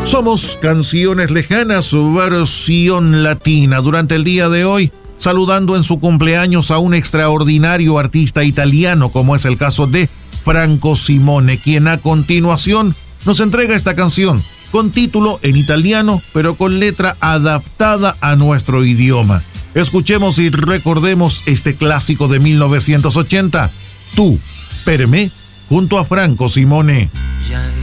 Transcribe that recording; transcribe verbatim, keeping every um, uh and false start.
Somos Canciones Lejanas, versión latina. Durante el día de hoy, saludando en su cumpleaños a un extraordinario artista italiano, como es el caso de Franco Simone, quien a continuación nos entrega esta canción con título en italiano, pero con letra adaptada a nuestro idioma. Escuchemos y recordemos este clásico de mil novecientos ochenta, Tú, per me, junto a Franco Simone.